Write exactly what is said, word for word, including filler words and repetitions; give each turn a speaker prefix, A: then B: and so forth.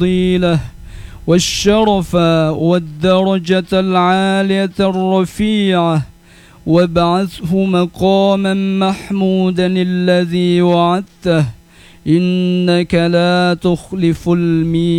A: الفضيلة والشرف والدرجة العالية الرفيعة وابعثه مقاما محمودا الذي وعدته إنك لا تخلف الميعاد.